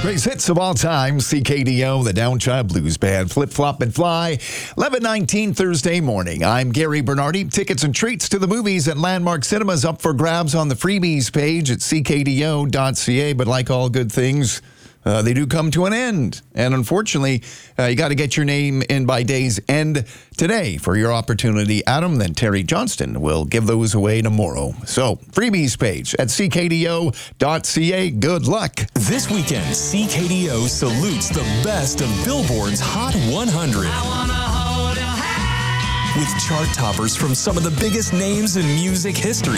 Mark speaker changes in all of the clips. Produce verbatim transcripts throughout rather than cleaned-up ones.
Speaker 1: Greatest hits of all time, C K D O, the Downchild Blues Band, Flip, Flop, and Fly, eleven nineteen Thursday morning. I'm Gary Bernardi. Tickets and treats to the movies at Landmark Cinemas up for grabs on the freebies page at c k d o dot c a. But like all good things, uh, they do come to an end. And unfortunately, uh, you got to get your name in by day's end today for your opportunity. Adam, then Terry Johnston will give those away tomorrow. So, freebies page at c k d o dot c a. Good luck.
Speaker 2: This weekend, C K D O salutes the best of Billboard's Hot one hundred. With chart toppers from some of the biggest names in music history.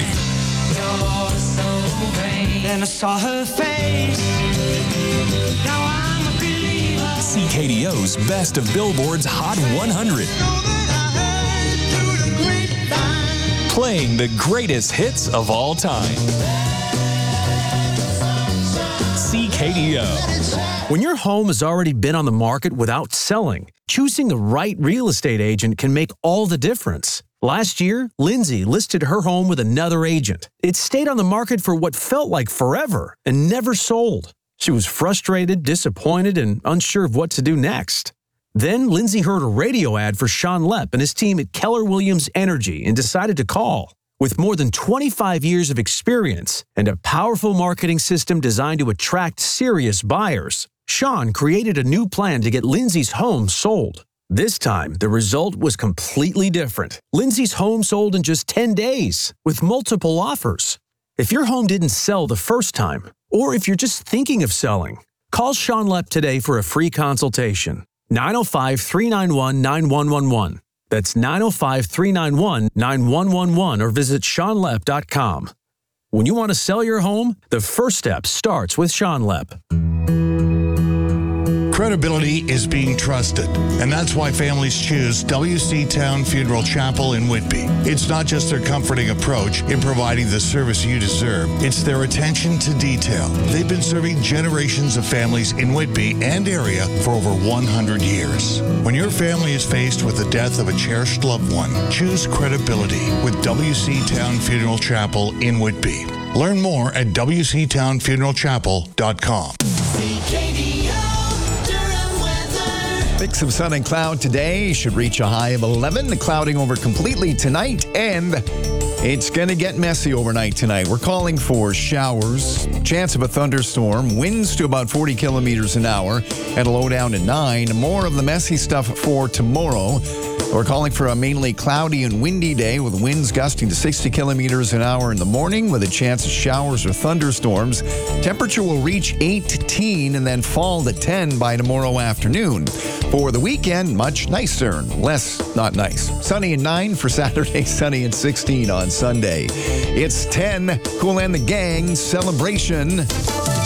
Speaker 3: And I saw her face. Now I'm a believer.
Speaker 2: C K D O's best of Billboard's Hot one hundred. Playing the greatest hits of all time. C K D O.
Speaker 4: When your home has already been on the market without selling, choosing the right real estate agent can make all the difference. Last year, Lindsay listed her home with another agent. It stayed on the market for what felt like forever and never sold. She was frustrated, disappointed, and unsure of what to do next. Then Lindsay heard a radio ad for Sean Lepp and his team at Keller Williams Energy and decided to call. With more than twenty-five years of experience and a powerful marketing system designed to attract serious buyers, Sean created a new plan to get Lindsay's home sold. This time, the result was completely different. Lindsay's home sold in just ten days, with multiple offers. If your home didn't sell the first time, or if you're just thinking of selling, call Sean Lepp today for a free consultation. nine oh five, three nine one, nine one one one. That's nine oh five, three nine one, nine one one one, or visit sean lepp dot com. When you want to sell your home, the first step starts with Sean Lepp.
Speaker 5: Credibility is being trusted, and that's why families choose W C Town Funeral Chapel in Whitby. It's not just their comforting approach in providing the service you deserve, it's their attention to detail. They've been serving generations of families in Whitby and area for over one hundred years. When your family is faced with the death of a cherished loved one, choose credibility with W C Town Funeral Chapel in Whitby. Learn more at w c town funeral chapel dot com.
Speaker 1: Mix of sun and cloud today. Should reach a high of eleven. The clouding over completely tonight, and it's going to get messy overnight tonight. We're calling for showers, chance of a thunderstorm, winds to about forty kilometers an hour, and a low down to nine. More of the messy stuff for tomorrow. We're calling for a mainly cloudy and windy day with winds gusting to sixty kilometers an hour in the morning with a chance of showers or thunderstorms. Temperature will reach eighteen and then fall to ten by tomorrow afternoon. For the weekend, much nicer, less not nice. Sunny and nine for Saturday, sunny and sixteen on Sunday. It's ten, Kool and the Gang celebration.